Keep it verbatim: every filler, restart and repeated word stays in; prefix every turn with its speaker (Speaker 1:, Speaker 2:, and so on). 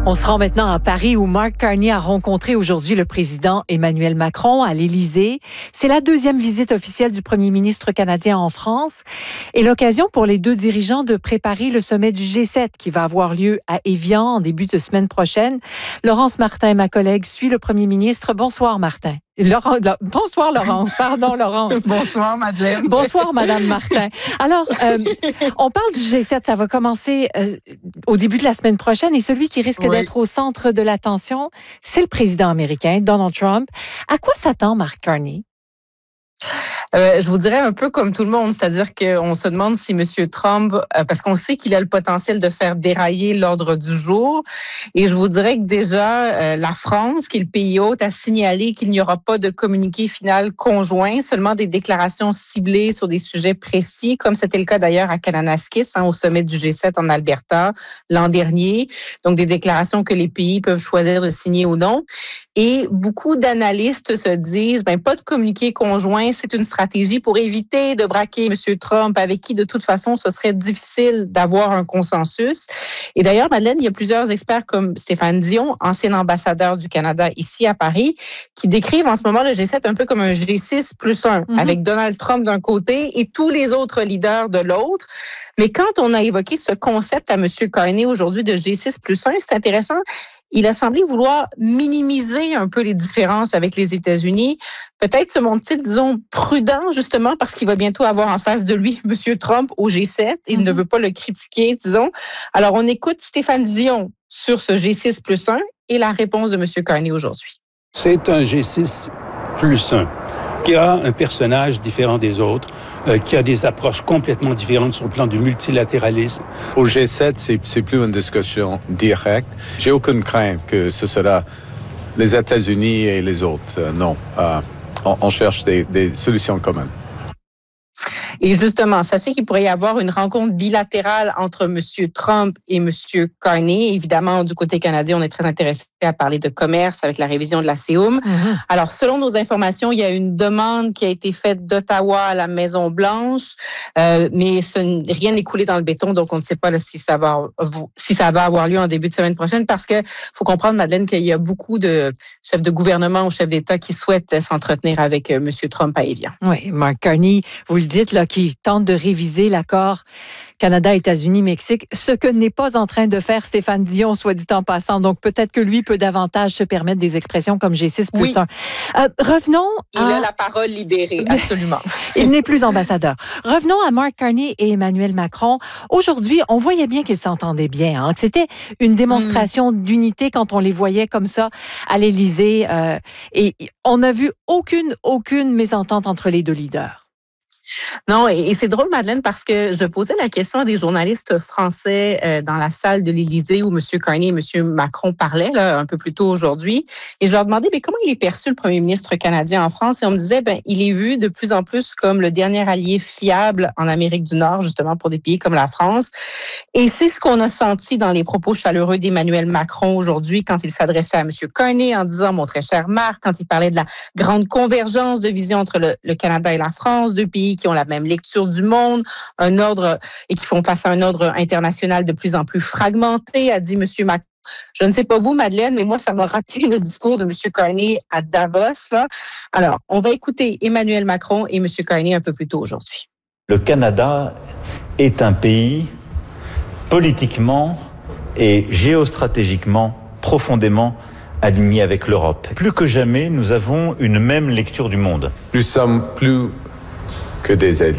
Speaker 1: On se rend maintenant à Paris où Mark Carney a rencontré aujourd'hui le président Emmanuel Macron à l'Élysée. C'est la deuxième visite officielle du premier ministre canadien en France et l'occasion pour les deux dirigeants de préparer le sommet du G sept qui va avoir lieu à Évian en début de semaine prochaine. Laurence Martin, ma collègue, suit le premier ministre. Bonsoir, Martin. Laurent, bonsoir Laurence, pardon Laurence.
Speaker 2: Bonsoir Madeleine.
Speaker 1: Bonsoir Madame Martin. Alors, euh, on parle du G sept, ça va commencer euh, au début de la semaine prochaine et celui qui risque oui. d'être au centre de l'attention, c'est le président américain, Donald Trump. À quoi s'attend Mark Carney?
Speaker 2: Euh, je vous dirais un peu comme tout le monde, c'est-à-dire qu'on se demande si M. Trump, euh, parce qu'on sait qu'il a le potentiel de faire dérailler l'ordre du jour, et je vous dirais que déjà, euh, la France, qui est le pays hôte, a signalé qu'il n'y aura pas de communiqué final conjoint, seulement des déclarations ciblées sur des sujets précis, comme c'était le cas d'ailleurs à Kananaskis, hein, au sommet du G sept en Alberta l'an dernier, donc des déclarations que les pays peuvent choisir de signer ou non. Et beaucoup d'analystes se disent, ben pas de communiqué conjoint, c'est une stratégie pour éviter de braquer M. Trump, avec qui de toute façon ce serait difficile d'avoir un consensus. Et d'ailleurs, Madeleine, il y a plusieurs experts comme Stéphane Dion, ancien ambassadeur du Canada ici à Paris, qui décrivent en ce moment le G sept un peu comme un G six plus un, mm-hmm. avec Donald Trump d'un côté et tous les autres leaders de l'autre. Mais quand on a évoqué ce concept à M. Carney aujourd'hui de G six plus un, c'est intéressant. Il a semblé vouloir minimiser un peu les différences avec les États-Unis. Peut-être se montre-t-il, disons, prudent, justement, parce qu'il va bientôt avoir en face de lui M. Trump au G sept. Il mm-hmm. ne veut pas le critiquer, disons. Alors, on écoute Stéphane Dion sur ce G six plus un et la réponse de M. Carney aujourd'hui.
Speaker 3: C'est un G six plus un qui a un personnage différent des autres, euh, qui a des approches complètement différentes sur le plan du multilatéralisme.
Speaker 4: Au G sept, c'est, c'est plus une discussion directe. J'ai aucune crainte que ce sera les États-Unis et les autres. Euh, non, euh, on, on cherche des, des solutions communes.
Speaker 2: Et justement, sachez qu'il pourrait y avoir une rencontre bilatérale entre M. Trump et M. Carney. Évidemment, du côté canadien, on est très intéressé à parler de commerce avec la révision de la C E U M. Mm-hmm. Alors, selon nos informations, il y a une demande qui a été faite d'Ottawa à la Maison-Blanche, euh, mais ce, rien n'est coulé dans le béton, donc on ne sait pas là, si, ça va, si ça va avoir lieu en début de semaine prochaine, parce que faut comprendre, Madeleine, qu'il y a beaucoup de chefs de gouvernement ou chefs d'État qui souhaitent s'entretenir avec euh, M. Trump à Évian.
Speaker 1: Oui, Mark Carney, vous le dites, là, qui tente de réviser l'accord Canada, États-Unis, Mexique, ce que n'est pas en train de faire Stéphane Dion, soit dit en passant. Donc, peut-être que lui peut davantage se permettre des expressions comme G six plus un. Euh, revenons
Speaker 2: Il
Speaker 1: à...
Speaker 2: a la parole libérée, absolument.
Speaker 1: Il n'est plus ambassadeur. Revenons à Mark Carney et Emmanuel Macron. Aujourd'hui, on voyait bien qu'ils s'entendaient bien. Hein, que c'était une démonstration mm. d'unité quand on les voyait comme ça à l'Élysée. Euh, et on n'a vu aucune, aucune mésentente entre les deux leaders.
Speaker 2: Non, et, et c'est drôle, Madeleine, parce que je posais la question à des journalistes français euh, dans la salle de l'Élysée où M. Carney et M. Macron parlaient là, un peu plus tôt aujourd'hui. Et je leur demandais, mais comment il est perçu, le premier ministre canadien en France? Et on me disait, ben, il est vu de plus en plus comme le dernier allié fiable en Amérique du Nord, justement pour des pays comme la France. Et c'est ce qu'on a senti dans les propos chaleureux d'Emmanuel Macron aujourd'hui quand il s'adressait à M. Carney en disant, mon très cher Marc, quand il parlait de la grande convergence de vision entre le, le Canada et la France, deux pays qui ont la même lecture du monde, un ordre et qui font face à un ordre international de plus en plus fragmenté, a dit M. Macron. Je ne sais pas vous, Madeleine, mais moi, ça m'a rappelé le discours de M. Carney à Davos. Là. Alors, on va écouter Emmanuel Macron et M. Carney un peu plus tôt aujourd'hui.
Speaker 5: Le Canada est un pays politiquement et géostratégiquement profondément aligné avec l'Europe. Plus que jamais, nous avons une même lecture du monde.
Speaker 4: Nous sommes plus que des alliés.